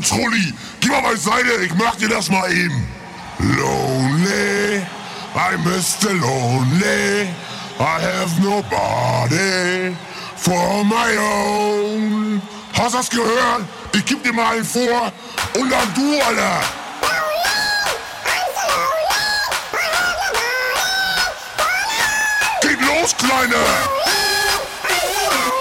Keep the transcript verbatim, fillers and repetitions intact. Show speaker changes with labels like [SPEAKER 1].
[SPEAKER 1] Trulli, geh mal beiseite, ich mach dir das mal eben. Lonely, I'm Mister Lonely, I have nobody for my own. Hast du das gehört? Ich geb dir mal einen vor und dann du, Alter. Geht los, Kleine!